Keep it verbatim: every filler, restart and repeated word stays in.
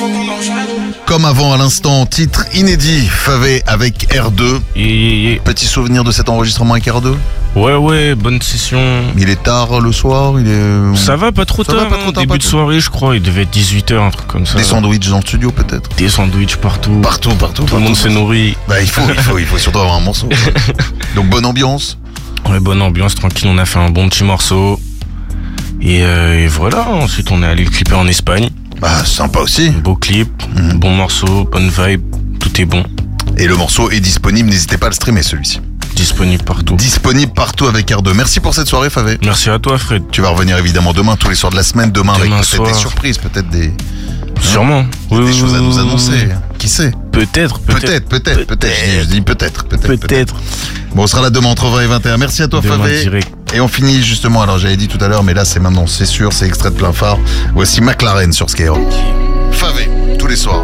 Comme avant à l'instant, titre inédit, Favé avec R deux. Yeah, yeah, yeah. Petit souvenir de cet enregistrement avec R deux? Ouais, ouais, bonne session. Il est tard le soir, il est... Ça va, pas trop Ça tard, va, pas trop hein, tard, début pas de trop. soirée, je crois. Il devait être dix-huit heures, un truc comme ça. Des sandwichs dans le studio peut-être? Des sandwichs partout. Partout, partout. Tout le monde s'est nourri. Bah il faut, il faut, il faut surtout avoir un morceau. Donc bonne ambiance. Ouais, bonne ambiance, tranquille. On a fait un bon petit morceau. Et, euh, et voilà, ensuite on est allé le clipper en Espagne. Bah sympa aussi. Beau clip, Mhm. bon morceau, bonne vibe, tout est bon. Et le morceau est disponible, n'hésitez pas à le streamer celui-ci. Disponible partout. Disponible partout avec R deux. Merci pour cette soirée Favé. Merci à toi, Fred. Tu vas revenir évidemment demain, tous les soirs de la semaine, demain, Demain avec peut-être soir. des surprises, peut-être des, Sûrement. des Oui, choses à oui, nous oui, annoncer. oui. Qui sait? Peut-être, Peut-être, peut-être. peut-être, peut-être. Je dis- Je dis peut-être, peut-être. peut-être. Peut-être. Bon, on sera là demain entre vingt et vingt et un. Merci à toi Demain Favé. direct. Et on finit justement, alors j'avais dit tout à l'heure, mais là c'est maintenant, c'est sûr, c'est extrait de plein phare. Voici McLaren sur Skyrock. Favé, tous les soirs.